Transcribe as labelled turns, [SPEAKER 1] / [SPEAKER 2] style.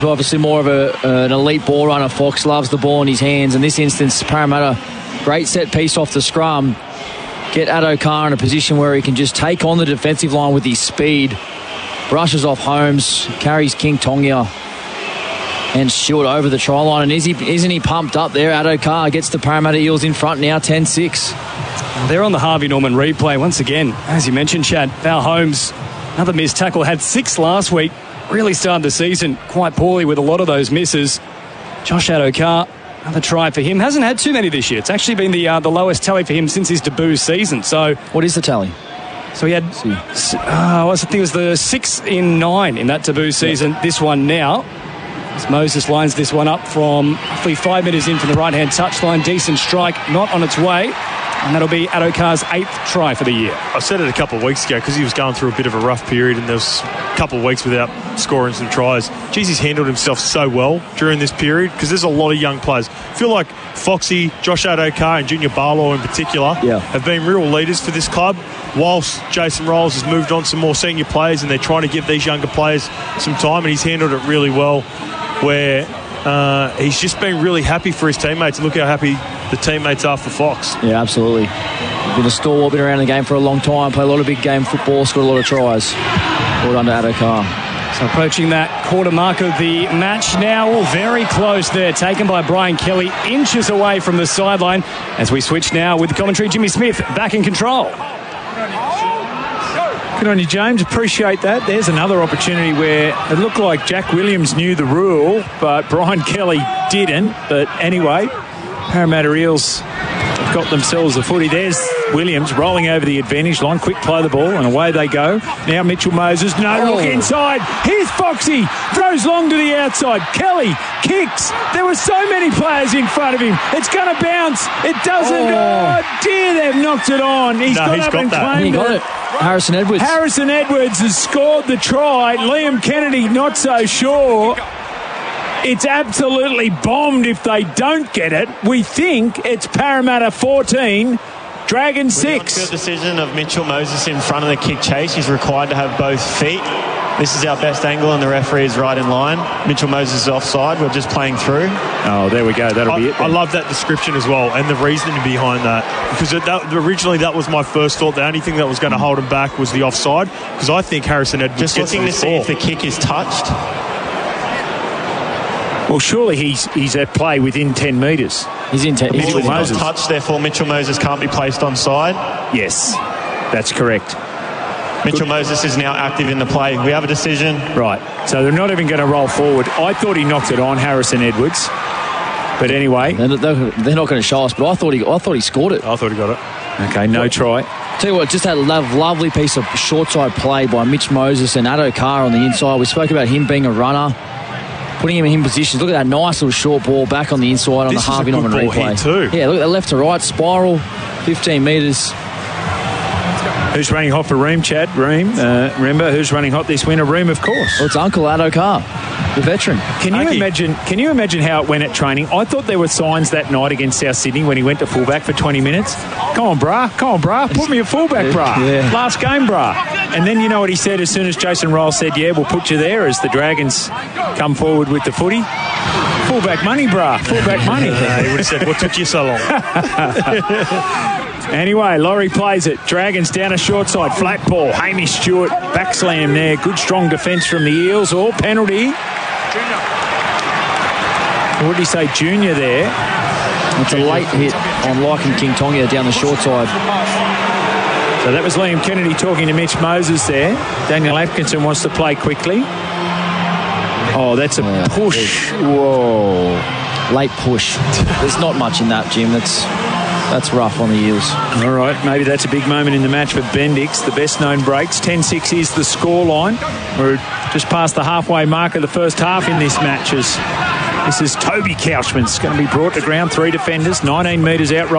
[SPEAKER 1] Obviously more of an elite ball runner. Fox loves the ball in his hands. In this instance, Parramatta, great set piece off the scrum. Get Addo-Carr in a position where he can just take on the defensive line with his speed. Brushes off Holmes, carries King Tongia and Stewart over the try line. And isn't he pumped up there? Addo-Carr gets the Parramatta Eels in front now, 10-6.
[SPEAKER 2] They're on the Harvey Norman replay once again. As you mentioned, Chad, Val Holmes, another missed tackle, had 6 last week. Really started the season quite poorly with a lot of those misses. Josh Addo-Carr, another try for him. Hasn't had too many this year. It's actually been the lowest tally for him since his debut season. So,
[SPEAKER 1] what is the tally?
[SPEAKER 2] So he had, I think it was the 6 in 9 in that debut season. This one now, as Moses lines this one up from roughly 5 metres in from the right-hand touchline. Decent strike, not on its way. And that'll be Addo-Carr's 8th try for the year.
[SPEAKER 3] I said it a couple of weeks ago because he was going through a bit of a rough period and there was a couple of weeks without scoring some tries. Geez, he's handled himself so well during this period because there's a lot of young players. I feel like Foxy, Josh Addo-Carr and Junior Barlow in particular have been real leaders for this club, whilst Jason Rolls has moved on to more senior players and they're trying to give these younger players some time, and he's handled it really well where he's just been really happy for his teammates. Look how happy the teammates are for Fox.
[SPEAKER 1] Yeah, absolutely. Been a stalwart, been around the game for a long time, played a lot of big game football, scored a lot of tries. Well done to Addo-Carr.
[SPEAKER 2] So approaching that quarter mark of the match now, very close there, taken by Brian Kelly, inches away from the sideline. As we switch now with the commentary, Jimmy Smith back in control.
[SPEAKER 4] Good on you, James. Appreciate that. There's another opportunity where it looked like Jack Williams knew the rule, but Brian Kelly didn't. But anyway, Parramatta Eels have got themselves a footy. There's Williams rolling over the advantage line. Quick play the ball, and away they go. Now Mitchell Moses. No, look inside. Here's Foxy. Throws long to the outside. Kelly kicks. There were so many players in front of him. It's going to bounce. It doesn't. Oh, dear, they've knocked it on. He's got that.
[SPEAKER 1] He got it. Harrison Edwards.
[SPEAKER 4] Harrison Edwards has scored the try. Liam Kennedy not so sure. It's absolutely bombed if they don't get it. We think it's Parramatta 14, Dragons 6.
[SPEAKER 5] Good decision of Mitchell Moses in front of the kick chase. He's required to have both feet. This is our best angle and the referee is right in line. Mitchell Moses is offside. We're just playing through.
[SPEAKER 4] Oh, there we go. That'll be it then.
[SPEAKER 3] I love that description as well and the reasoning behind that. Because originally that was my first thought. The only thing that was going to hold him back was the offside. Because I think Harrison Edwards
[SPEAKER 5] just
[SPEAKER 3] gets
[SPEAKER 5] looking to see if the kick is touched.
[SPEAKER 4] Well, surely he's at play within 10 metres.
[SPEAKER 1] He's in 10.
[SPEAKER 5] Mitchell Moses touched, therefore Mitchell Moses can't be placed on side.
[SPEAKER 4] Yes, that's correct.
[SPEAKER 5] Mitchell Moses is now active in the play. We have a decision.
[SPEAKER 4] Right, so they're not even going to roll forward. I thought he knocked it on, Harrison Edwards. But anyway,
[SPEAKER 1] they're not going to show us. But I thought he scored it.
[SPEAKER 3] I thought he got it.
[SPEAKER 4] Okay, no try.
[SPEAKER 1] Tell you what, just that lovely piece of short side play by Mitch Moses and Addo-Carr on the inside. We spoke about him being a runner, putting him in positions. Look at that nice little short ball back on the inside on the Harvey Norman replay.
[SPEAKER 3] Too.
[SPEAKER 1] Yeah, look at that left to right spiral, 15 metres.
[SPEAKER 4] Who's running hot for Ream, Chad? Ream, remember who's running hot this winter? Ream, of course.
[SPEAKER 1] Well, it's Uncle Addo-Carr, the veteran.
[SPEAKER 4] Can you imagine how it went at training? I thought there were signs that night against South Sydney when he went to fullback for 20 minutes. Come on, brah. Put me at fullback, brah.
[SPEAKER 1] Yeah.
[SPEAKER 4] Last game, brah. And then you know what he said as soon as Jason Roll said, yeah, we'll put you there as the Dragons come forward with the footy. Fullback money, brah. Fullback money.
[SPEAKER 3] He would have said, what took you so long?
[SPEAKER 4] Anyway, Laurie plays it. Dragons down a short side. Flat ball. Hamish Stewart back slam there. Good strong defence from the Eels. All penalty. What did he say? Junior there.
[SPEAKER 1] It's a late hit on Lycan King Tongia down the short side.
[SPEAKER 4] So that was Liam Kennedy talking to Mitch Moses there. Daniel Atkinson wants to play quickly. Oh, that's a push. Whoa.
[SPEAKER 1] Late push. There's not much in that, Jim. That's rough on the Eels.
[SPEAKER 4] All right, maybe that's a big moment in the match for Bendix. The best known breaks. 10-6 is the scoreline. We're just past the halfway mark of the first half in this match. This is Toby Couchman. It's going to be brought to ground. 3 defenders, 19 metres out right.